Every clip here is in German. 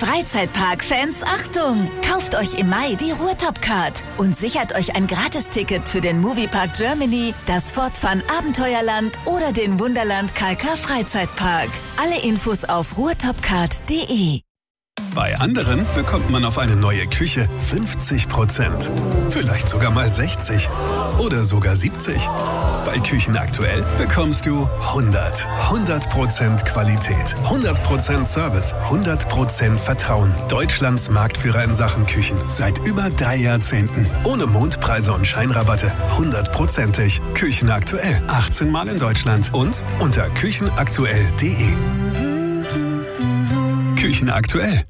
Freizeitpark-Fans, Achtung! Kauft euch im Mai die Ruhrtop-Card und sichert euch ein Gratisticket für den Moviepark Germany, das Fort Fun Abenteuerland oder den Wunderland Kalkar Freizeitpark. Alle Infos auf ruhrtopcard.de. Bei anderen bekommt man auf eine neue Küche 50%. Vielleicht sogar mal 60 oder sogar 70. Bei Küchen aktuell bekommst du 100% Qualität, 100% Service, 100% Vertrauen. Deutschlands Marktführer in Sachen Küchen seit über 3 Jahrzehnten. Ohne Mondpreise und Scheinrabatte. 100%ig. Küchen aktuell. 18 Mal in Deutschland und unter küchenaktuell.de. Küchen aktuell.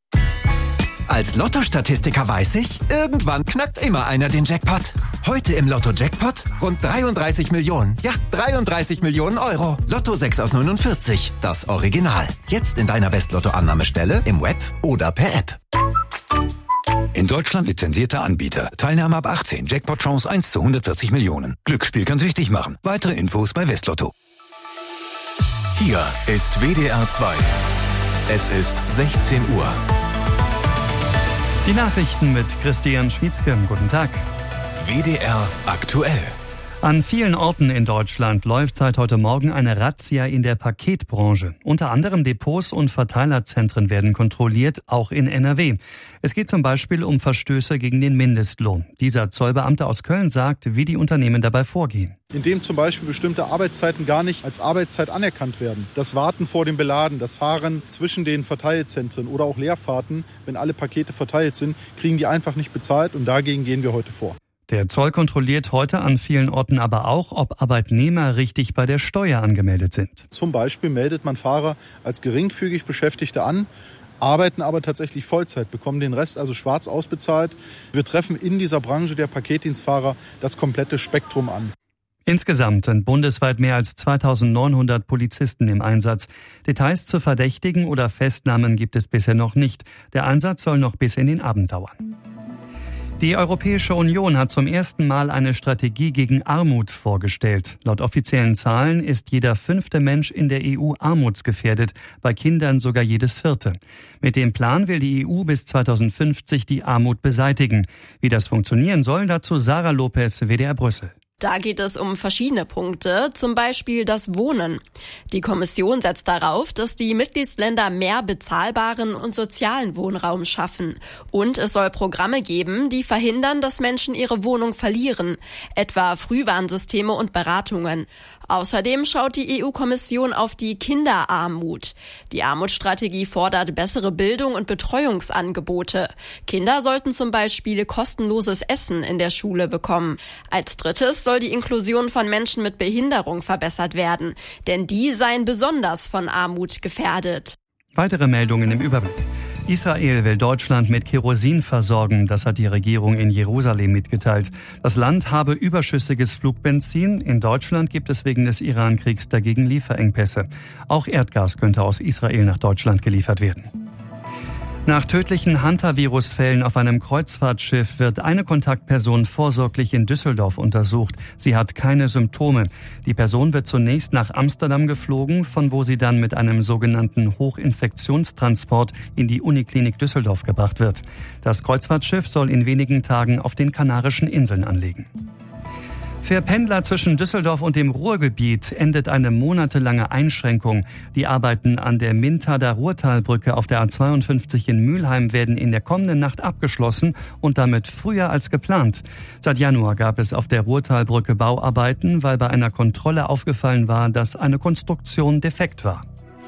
Als Lotto-Statistiker weiß ich, irgendwann knackt immer einer den Jackpot. Heute im Lotto-Jackpot rund 33 Millionen. Ja, 33 Millionen Euro. Lotto 6 aus 49, das Original. Jetzt in deiner West-Lotto-Annahmestelle, im Web oder per App. In Deutschland lizenzierter Anbieter. Teilnahme ab 18. Jackpot-Chance 1 zu 140 Millionen. Glücksspiel kann süchtig machen. Weitere Infos bei Westlotto. Hier ist WDR 2. Es ist 16 Uhr. Die Nachrichten mit Christian Schmietzke. Guten Tag. WDR aktuell. An vielen Orten in Deutschland läuft seit heute Morgen eine Razzia in der Paketbranche. Unter anderem Depots und Verteilerzentren werden kontrolliert, auch in NRW. Es geht zum Beispiel um Verstöße gegen den Mindestlohn. Dieser Zollbeamte aus Köln sagt, wie die Unternehmen dabei vorgehen. Indem zum Beispiel bestimmte Arbeitszeiten gar nicht als Arbeitszeit anerkannt werden. Das Warten vor dem Beladen, das Fahren zwischen den Verteilzentren oder auch Leerfahrten, wenn alle Pakete verteilt sind, kriegen die einfach nicht bezahlt und dagegen gehen wir heute vor. Der Zoll kontrolliert heute an vielen Orten aber auch, ob Arbeitnehmer richtig bei der Steuer angemeldet sind. Zum Beispiel meldet man Fahrer als geringfügig Beschäftigte an, arbeiten aber tatsächlich Vollzeit, bekommen den Rest also schwarz ausbezahlt. Wir treffen in dieser Branche der Paketdienstfahrer das komplette Spektrum an. Insgesamt sind bundesweit mehr als 2.900 Polizisten im Einsatz. Details zu Verdächtigen oder Festnahmen gibt es bisher noch nicht. Der Einsatz soll noch bis in den Abend dauern. Die Europäische Union hat zum ersten Mal eine Strategie gegen Armut vorgestellt. Laut offiziellen Zahlen ist jeder 5. Mensch in der EU armutsgefährdet, bei Kindern sogar jedes 4. Mit dem Plan will die EU bis 2050 die Armut beseitigen. Wie das funktionieren soll, dazu Sarah Lopez, WDR Brüssel. Da geht es um verschiedene Punkte, zum Beispiel das Wohnen. Die Kommission setzt darauf, dass die Mitgliedsländer mehr bezahlbaren und sozialen Wohnraum schaffen. Und es soll Programme geben, die verhindern, dass Menschen ihre Wohnung verlieren, etwa Frühwarnsysteme und Beratungen. Außerdem schaut die EU-Kommission auf die Kinderarmut. Die Armutsstrategie fordert bessere Bildung und Betreuungsangebote. Kinder sollten zum Beispiel kostenloses Essen in der Schule bekommen. Als drittes soll die Inklusion von Menschen mit Behinderung verbessert werden, denn die seien besonders von Armut gefährdet. Weitere Meldungen im Überblick. Israel will Deutschland mit Kerosin versorgen, das hat die Regierung in Jerusalem mitgeteilt. Das Land habe überschüssiges Flugbenzin. In Deutschland gibt es wegen des Iran-Kriegs dagegen Lieferengpässe. Auch Erdgas könnte aus Israel nach Deutschland geliefert werden. Nach tödlichen Hantavirus-Fällen auf einem Kreuzfahrtschiff wird eine Kontaktperson vorsorglich in Düsseldorf untersucht. Sie hat keine Symptome. Die Person wird zunächst nach Amsterdam geflogen, von wo sie dann mit einem sogenannten Hochinfektionstransport in die Uniklinik Düsseldorf gebracht wird. Das Kreuzfahrtschiff soll in wenigen Tagen auf den Kanarischen Inseln anlegen. Für Pendler zwischen Düsseldorf und dem Ruhrgebiet endet eine monatelange Einschränkung. Die Arbeiten an der Mintader Ruhrtalbrücke auf der A52 in Mülheim werden in der kommenden Nacht abgeschlossen und damit früher als geplant. Seit Januar gab es auf der Ruhrtalbrücke Bauarbeiten, weil bei einer Kontrolle aufgefallen war, dass eine Konstruktion defekt war.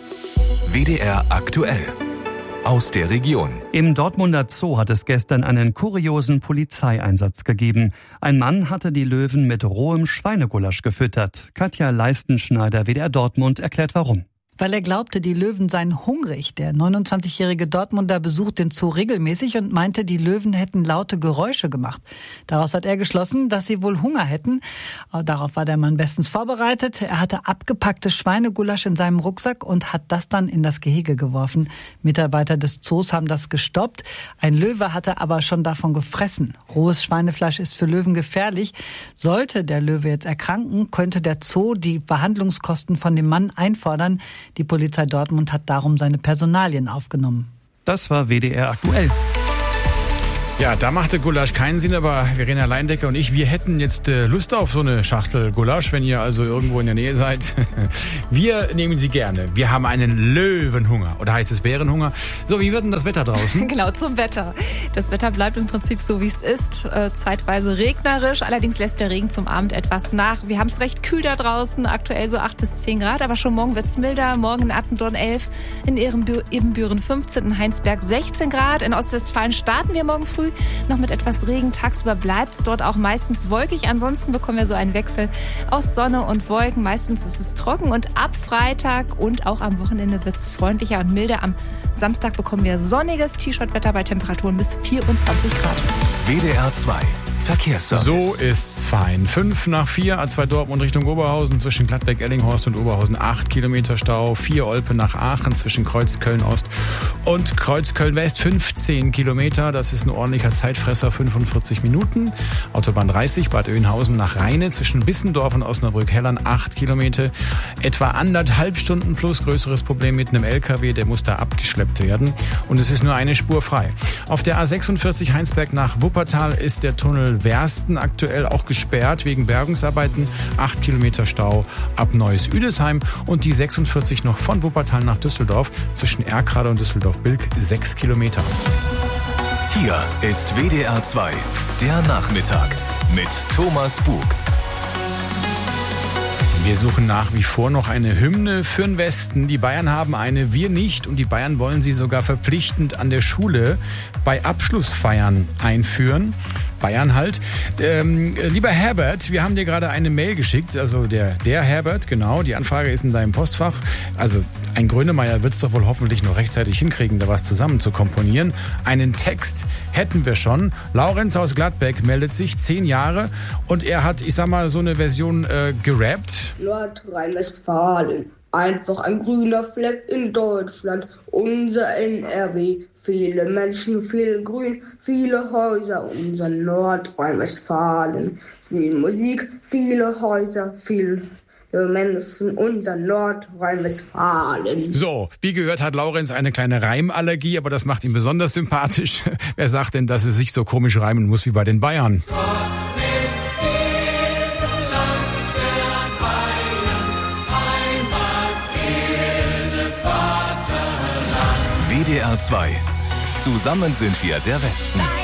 WDR aktuell. Aus der Region. Im Dortmunder Zoo hat es gestern einen kuriosen Polizeieinsatz gegeben. Ein Mann hatte die Löwen mit rohem Schweinegulasch gefüttert. Katja Leistenschneider, WDR Dortmund, erklärt warum. Weil er glaubte, die Löwen seien hungrig. Der 29-jährige Dortmunder besucht den Zoo regelmäßig und meinte, die Löwen hätten laute Geräusche gemacht. Daraus hat er geschlossen, dass sie wohl Hunger hätten. Darauf war der Mann bestens vorbereitet. Er hatte abgepacktes Schweinegulasch in seinem Rucksack und hat das dann in das Gehege geworfen. Mitarbeiter des Zoos haben das gestoppt. Ein Löwe hatte aber schon davon gefressen. Rohes Schweinefleisch ist für Löwen gefährlich. Sollte der Löwe jetzt erkranken, könnte der Zoo die Behandlungskosten von dem Mann einfordern. Die Polizei Dortmund hat darum seine Personalien aufgenommen. Das war WDR aktuell. Ja, da machte Gulasch keinen Sinn, aber Verena Leindecker und ich, wir hätten jetzt Lust auf so eine Schachtel Gulasch, wenn ihr also irgendwo in der Nähe seid. Wir nehmen sie gerne. Wir haben einen Löwenhunger. Oder heißt es Bärenhunger? So, wie wird denn das Wetter draußen? Genau, zum Wetter. Das Wetter bleibt im Prinzip so, wie es ist. Zeitweise regnerisch. Allerdings lässt der Regen zum Abend etwas nach. Wir haben es recht kühl da draußen. Aktuell so 8 bis 10 Grad. Aber schon morgen wird's milder. Morgen in Attendorn 11, in Ibbenbüren 15, in Heinsberg 16 Grad. In Ostwestfalen starten wir morgen früh noch mit etwas Regen. Tagsüber bleibt es dort auch meistens wolkig. Ansonsten bekommen wir so einen Wechsel aus Sonne und Wolken. Meistens ist es trocken und ab Freitag und auch am Wochenende wird es freundlicher und milder. Am Samstag bekommen wir sonniges T-Shirt-Wetter bei Temperaturen bis 24 Grad. WDR 2 Verkehrsservice. So ist's fein. 5:04, A2 Dortmund Richtung Oberhausen, zwischen Gladbeck, Ellinghorst und Oberhausen 8 Kilometer Stau. 4 Olpe nach Aachen, zwischen Kreuz Köln-Ost und Kreuz Köln-West 15 Kilometer. Das ist ein ordentlicher Zeitfresser, 45 Minuten. Autobahn 30, Bad Oeynhausen nach Rheine, zwischen Bissendorf und Osnabrück-Hellern 8 Kilometer. Etwa 1,5 Stunden plus. Größeres Problem mit einem LKW, der muss da abgeschleppt werden. Und es ist nur eine Spur frei. Auf der A46 Heinsberg nach Wuppertal ist der Tunnel Wersten aktuell auch gesperrt wegen Bergungsarbeiten. 8 Kilometer Stau ab Neuss-Üdesheim und die 46 noch von Wuppertal nach Düsseldorf zwischen Erkrade und Düsseldorf-Bilk 6 Kilometer. Hier ist WDR 2, der Nachmittag mit Thomas Bug. Wir suchen nach wie vor noch eine Hymne für den Westen. Die Bayern haben eine, wir nicht. Und die Bayern wollen sie sogar verpflichtend an der Schule bei Abschlussfeiern einführen. Bayern halt. Lieber Herbert, wir haben dir gerade eine Mail geschickt. Also der Herbert, genau. Die Anfrage ist in deinem Postfach. Also ein Grönemeyer wird es doch wohl hoffentlich noch rechtzeitig hinkriegen, da was zusammen zu komponieren. Einen Text hätten wir schon. Laurenz aus Gladbeck meldet sich, 10 Jahre. Und er hat, ich sag mal, so eine Version gerappt. Nordrhein-Westfalen, einfach ein grüner Fleck in Deutschland, unser NRW. Viele Menschen, viel Grün, viele Häuser, unser Nordrhein-Westfalen. Viel Musik, viele Häuser, viele Menschen, unser Nordrhein-Westfalen. So, wie gehört hat Laurenz eine kleine Reimallergie, aber das macht ihn besonders sympathisch. Wer sagt denn, dass es sich so komisch reimen muss wie bei den Bayern? WDR 2. Zusammen sind wir der Westen.